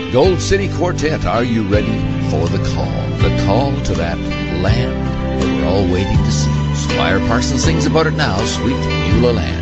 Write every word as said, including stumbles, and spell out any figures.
Gold City Quartet, are you ready for the call? The call to that land that we're all waiting to see. Squire Parsons sings about it now, Sweet Beulah Land.